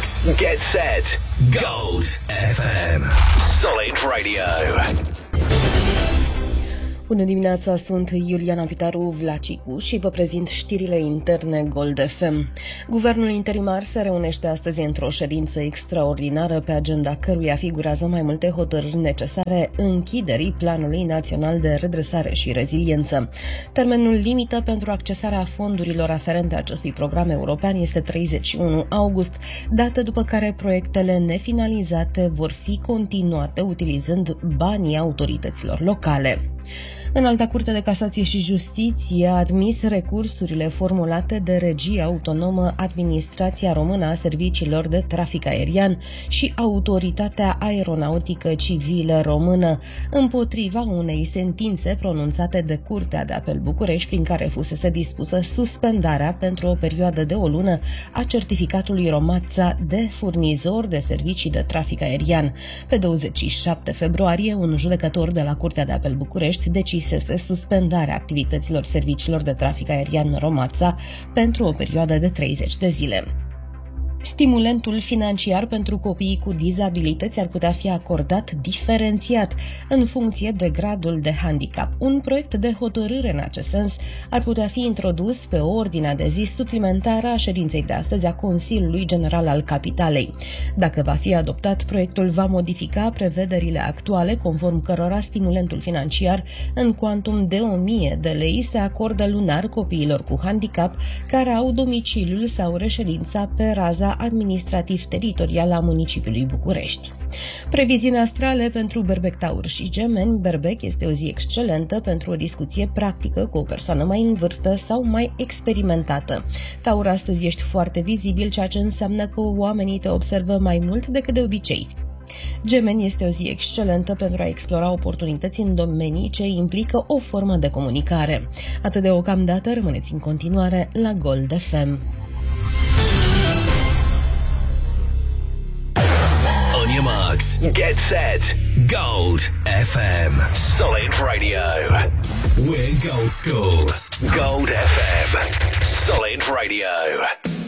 Marks. Get set. Gold FM. Solid Radio. Bună dimineața, sunt Iuliana Pitaru Vlacicu și vă prezint știrile interne Gold FM. Guvernul interimar se reunește astăzi într-o ședință extraordinară pe agenda căruia figurează mai multe hotărâri necesare închiderii Planului Național de Redresare și Reziliență. Termenul limită pentru accesarea fondurilor aferente acestui program european este 31 august, dată după care proiectele nefinalizate vor fi continuate utilizând banii autorităților locale. Înalta Curte de Casație și Justiție a admis recursurile formulate de Regia Autonomă Administrația Română a Serviciilor de Trafic Aerian și Autoritatea Aeronautică Civilă Română împotriva unei sentințe pronunțate de Curtea de Apel București, prin care fusese dispusă suspendarea pentru o perioadă de o lună a certificatului Romața de furnizor de servicii de trafic aerian. Pe 27 februarie, un judecător de la Curtea de Apel București decisese suspendarea activităților serviciilor de trafic aerian Romața pentru o perioadă de 30 de zile. Stimulentul financiar pentru copiii cu dizabilități ar putea fi acordat diferențiat în funcție de gradul de handicap. Un proiect de hotărâre în acest sens ar putea fi introdus pe ordinea de zi suplimentară a ședinței de astăzi a Consiliului General al Capitalei. Dacă va fi adoptat, proiectul va modifica prevederile actuale, conform cărora stimulentul financiar în cuantum de 1.000 de lei se acordă lunar copiilor cu handicap care au domiciliul sau reședința pe raza administrativ-teritorial a municipiului București. Previziuni astrale pentru Berbec, Taur și Gemeni. Berbec este o zi excelentă pentru o discuție practică cu o persoană mai în vârstă sau mai experimentată. Taur, astăzi ești foarte vizibil, ceea ce înseamnă că oamenii te observă mai mult decât de obicei. Gemeni, este o zi excelentă pentru a explora oportunități în domenii ce implică o formă de comunicare. Atât deocamdată, rămâneți în continuare la Gold FM. On your marks. Get set. Gold FM. Solid Radio. We're Gold School. Gold FM. Solid Radio.